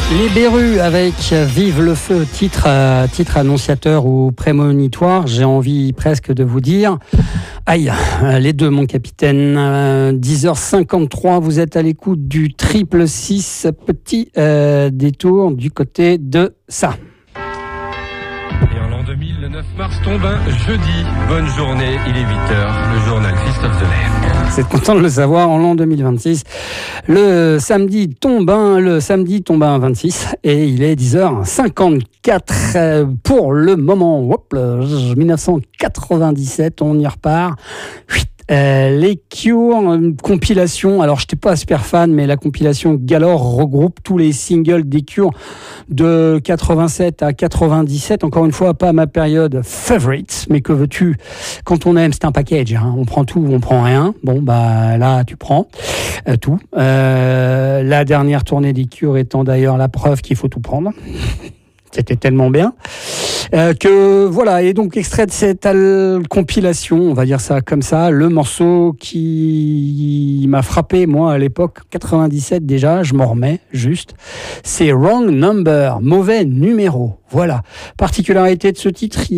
Les Berus avec Vive le feu, titre annonciateur ou prémonitoire, j'ai envie presque de vous dire. Aïe, les deux mon capitaine. 10h53, vous êtes à l'écoute du 666, petit détour du côté de ça. Et en l'an 2000, le 9 mars tombe un jeudi. Bonne journée, il est 8h, le journal Christophe Delay. Vous êtes content de le savoir, en l'an 2026, le samedi tombe un 26 et il est 10h54 pour le moment. Hop là, 1997, on y repart. Les Cure, une compilation, alors je n'étais pas super fan, mais la compilation Galore regroupe tous les singles des Cure de 87 à 97, encore une fois pas ma période favorite, mais que veux-tu, quand on aime c'est un package, hein. On prend tout ou on prend rien, bon bah là tu prends tout. La dernière tournée des Cure étant d'ailleurs la preuve qu'il faut tout prendre. C'était tellement bien que voilà, et donc extrait de cette compilation, on va dire ça comme ça, le morceau qui m'a frappé moi à l'époque 97 déjà, je m'en remets juste, c'est Wrong Number, mauvais numéro. Voilà, particularité de ce titre,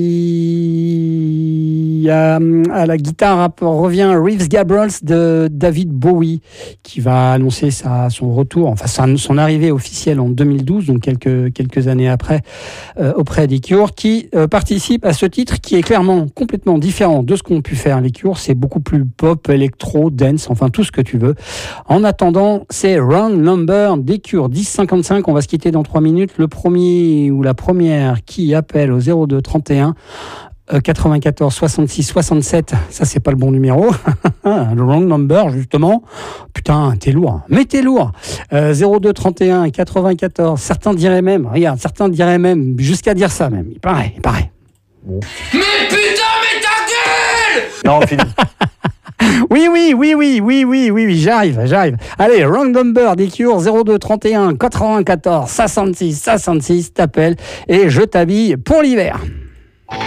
il à la guitare revient Reeves Gabrels de David Bowie, qui va annoncer son retour, enfin son arrivée officielle en 2012, donc quelques années après, auprès des Cure, qui participe à ce titre qui est clairement complètement différent de ce qu'ont pu faire les Cure. C'est beaucoup plus pop, électro, dance, enfin tout ce que tu veux. En attendant, c'est Wrong Number des Cure, 10h55, on va se quitter dans 3 minutes. Le premier ou la première qui appelle au 02 31 94 66 67, ça c'est pas le bon numéro. Le wrong number justement. Putain, t'es lourd. Mais t'es lourd. 02 31 94, certains diraient même jusqu'à dire ça même. Il paraît. Bon. Mais putain, mais ta gueule! Non, fini. Oui, j'arrive. Allez, wrong number des Cure, 02 31 94 66, t'appelles et je t'habille pour l'hiver.